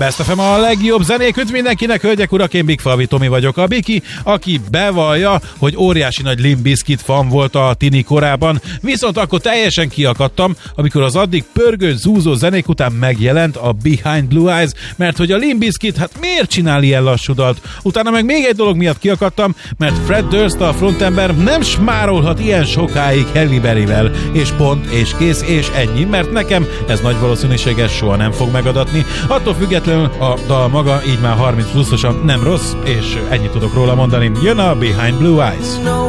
Best FM a legjobb zenék mindenkinek, hölgyek, urak, én Big Falvi Tomi vagyok, a Biki, aki bevallja, hogy óriási nagy Limp Bizkit fan volt a tini korában, viszont akkor teljesen kiakadtam, amikor az addig pörgő, zúzó zenék után megjelent a Behind Blue Eyes, mert hogy a Limp Bizkit, hát miért csinál ilyen lassú dalt? Utána meg még egy dolog miatt kiakadtam, mert Fred Durst, a frontember nem smárolhat ilyen sokáig Halle Berryvel, és pont, és kész, és ennyi, mert nekem ez nagy valószínűséggel soha nem fog megadatni. Attól függetlenül a dal maga így már 30 pluszosan nem rossz, és ennyit tudok róla mondani. Jön a Behind Blue Eyes.